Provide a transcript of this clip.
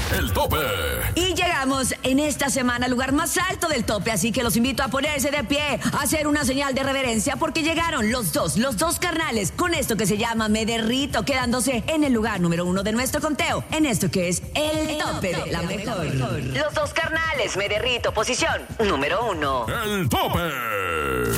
El tope. Y llegamos en esta semana al lugar más alto del tope, así que los invito a ponerse de pie, a hacer una señal de reverencia, porque llegaron los dos carnales, con esto que se llama Me Derrito, quedándose en el lugar número 1 de nuestro conteo, en esto que es el tope de la mejor. Los dos carnales, Me Derrito, posición número 1. El tope.